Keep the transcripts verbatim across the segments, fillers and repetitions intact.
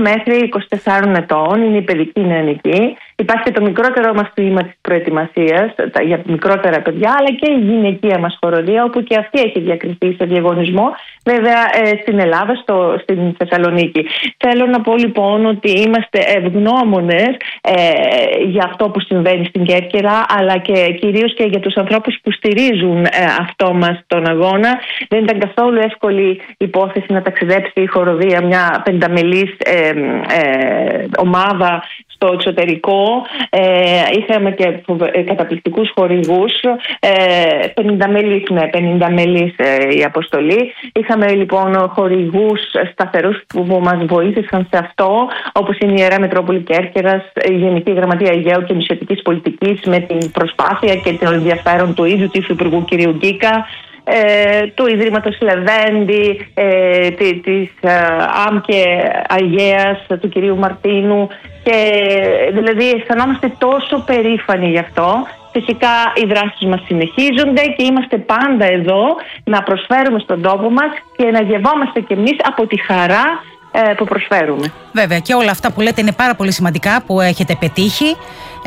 μέχρι είκοσι τεσσάρων ετών, είναι η παιδική νεανική. Υπάρχει και το μικρότερο μας τμήμα της προετοιμασίας για μικρότερα παιδιά, αλλά και η γυναικεία μας χοροδία, όπου και αυτή έχει διακριθεί σε διαγωνισμό, βέβαια στην Ελλάδα, στο, στην Θεσσαλονίκη. Θέλω να πω λοιπόν ότι είμαστε ευγνώμονες ε, για αυτό που συμβαίνει στην Κέρκυρα, αλλά και κυρίως και για τους ανθρώπους που στηρίζουν ε, αυτό μας τον αγώνα. Δεν ήταν καθόλου εύκολη υπόθεση να ταξιδέψει η χοροδία, μια πενταμελής ε, ε, ομάδα στο εξωτερικό. Ε, είχαμε και καταπληκτικούς χορηγούς, ε, πενήντα μέλης, ναι, πενήντα μέλης ε, η αποστολή. Είχαμε λοιπόν χορηγούς σταθερούς που μας βοήθησαν σε αυτό, όπως είναι η Ιερά Μητρόπολη Κέρκυρας, η Γενική Γραμματεία Αιγαίου και Νησιωτικής Πολιτικής, με την προσπάθεια και το ενδιαφέρον του ίδιου του Υφυπουργού κ. Γκίκα, Ε, του Ιδρύματος Λεβέντη, ε, της, της ε, ΑΜΚΕ Αιγαίας, του κυρίου Μαρτίνου, και δηλαδή αισθανόμαστε τόσο περήφανοι γι' αυτό. Φυσικά οι δράσεις μας συνεχίζονται και είμαστε πάντα εδώ να προσφέρουμε στον τόπο μας και να γευόμαστε κι εμείς από τη χαρά ε, που προσφέρουμε. Βέβαια, και όλα αυτά που λέτε είναι πάρα πολύ σημαντικά που έχετε πετύχει.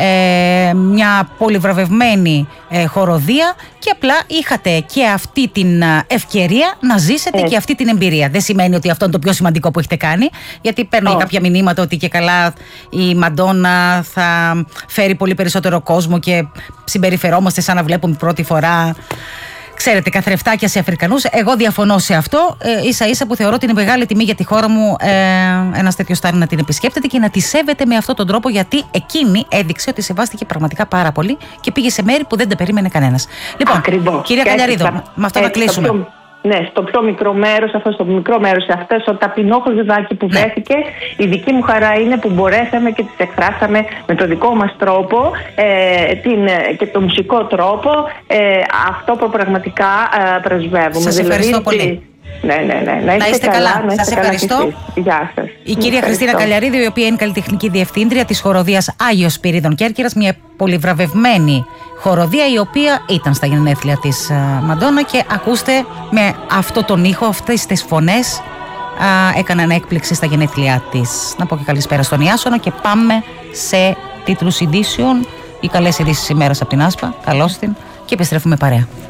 Ε, μια πολυβραβευμένη ε, χοροδία, και απλά είχατε και αυτή την ευκαιρία να ζήσετε και αυτή την εμπειρία. Δεν σημαίνει ότι αυτό είναι το πιο σημαντικό που έχετε κάνει, γιατί παίρνω oh. κάποια μηνύματα ότι και καλά η Μαντόνα θα φέρει πολύ περισσότερο κόσμο και συμπεριφερόμαστε σαν να βλέπουμε πρώτη φορά, ξέρετε, καθρεφτάκια σε Αφρικανούς. Εγώ διαφωνώ σε αυτό. Ε, ίσα ίσα που θεωρώ ότι είναι μεγάλη τιμή για τη χώρα μου ε, ένας τέτοιος στάρι να την επισκέπτεται και να τη σέβεται με αυτόν τον τρόπο, γιατί εκείνη έδειξε ότι σεβάστηκε πραγματικά πάρα πολύ και πήγε σε μέρη που δεν τα περίμενε κανένας. Λοιπόν, ακριβώς. Κυρία και Καλιαρίδου, θα... με αυτό να κλείσουμε. Πιο... Ναι, στο πιο μικρό μέρος, αυτό στο μικρό μέρος, σε αυτό το ταπεινό χορδουδάκι που ναι. βρέθηκε, η δική μου χαρά είναι που μπορέσαμε και τις εκφράσαμε με το δικό μας τρόπο ε, την, και το μουσικό τρόπο, ε, αυτό που πραγματικά ε, πρεσβεύουμε. Σας ευχαριστώ δηλαδή, πολύ. Ναι, ναι, ναι. Να είστε, να είστε καλά. καλά. Σας ευχαριστώ. Γεια σας. Η κυρία Χριστίνα Καλιαρίδου, η οποία είναι καλλιτεχνική διευθύντρια της χοροδίας Άγιος Σπυρίδων Κέρκυρας, μια πολυβραβευμένη χοροδία η οποία ήταν στα γενέθλια της uh, Μαντόνα, και ακούστε με αυτό τον ήχο, αυτές τις φωνές uh, έκαναν έκπληξη στα γενέθλιά της. Να πω και καλησπέρα στον Ιάσονα και πάμε σε τίτλους ειδήσεων ή καλές ειδήσεις ημέρας από την Άσπα. Καλώς την, και επιστρέφουμε παρέα.